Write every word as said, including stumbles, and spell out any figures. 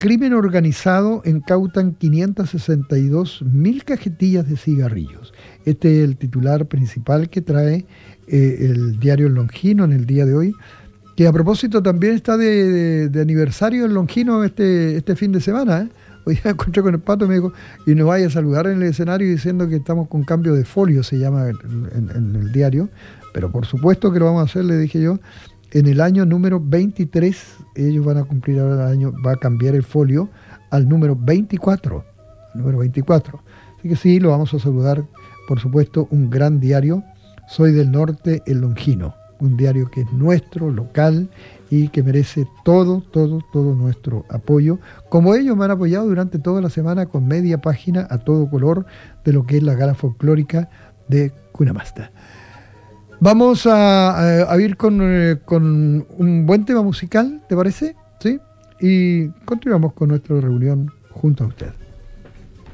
crimen organizado incautan quinientas sesenta y dos mil cajetillas de cigarrillos. Este es el titular principal que trae eh, el diario El Longino en el día de hoy, que a propósito también está de, de, de aniversario El Longino este, este fin de semana. ¿eh? Hoy día me encontré con el Pato y me dijo, y nos vaya a saludar en el escenario diciendo que estamos con cambio de folio, se llama en, en, en el diario, pero por supuesto que lo vamos a hacer, le dije yo. En el año número veintitrés, ellos van a cumplir ahora el año, va a cambiar el folio al número veinticuatro. Número veinticuatro. Así que sí, lo vamos a saludar, por supuesto, un gran diario. Soy del Norte, El Longino, un diario que es nuestro, local, y que merece todo, todo, todo nuestro apoyo. Como ellos me han apoyado durante toda la semana con media página a todo color de lo que es la gala folclórica de Cunamasta. Vamos a, a, a ir con, eh, con un buen tema musical, ¿te parece? ¿Sí? Y continuamos con nuestra reunión junto a usted.